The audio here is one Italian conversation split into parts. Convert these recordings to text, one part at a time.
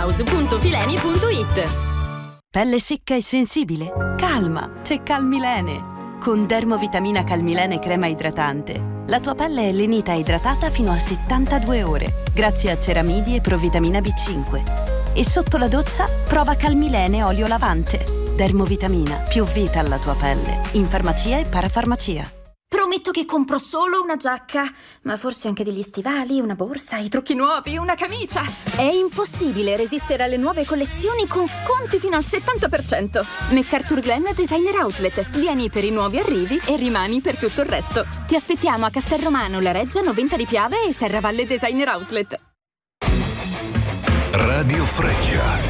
www.fileni.it. Pelle secca e sensibile? Calma, c'è Calmilene. Con Dermovitamina Calmilene crema idratante, la tua pelle è lenita e idratata fino a 72 ore, grazie a ceramidi e provitamina B5. E sotto la doccia, prova Calmilene olio lavante. Dermovitamina, più vita alla tua pelle. In farmacia e parafarmacia. Prometto che compro solo una giacca, ma forse anche degli stivali, una borsa, i trucchi nuovi, una camicia. È impossibile resistere alle nuove collezioni con sconti fino al 70%. MacArthur Glen Designer Outlet. Vieni per i nuovi arrivi e rimani per tutto il resto. Ti aspettiamo a Castelromano, La Reggia, Noventa di Piave e Serravalle Designer Outlet. Radio Freccia.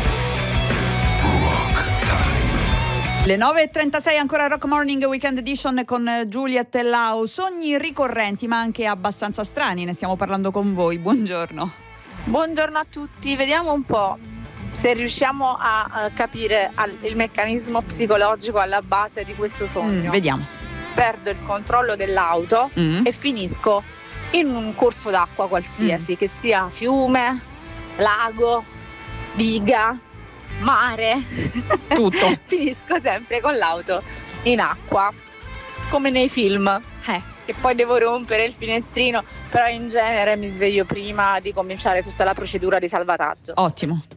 Le 9.36 ancora Rock Morning Weekend Edition con Juliet Lau. Sogni ricorrenti ma anche abbastanza strani, ne stiamo parlando con voi. Buongiorno. Buongiorno a tutti, vediamo un po' se riusciamo a capire il meccanismo psicologico alla base di questo sogno. Vediamo. Perdo il controllo dell'auto e finisco in un corso d'acqua qualsiasi, che sia fiume, lago, diga, mare, tutto. Finisco sempre con l'auto in acqua, come nei film, che poi devo rompere il finestrino, però in genere mi sveglio prima di cominciare tutta la procedura di salvataggio. Ottimo.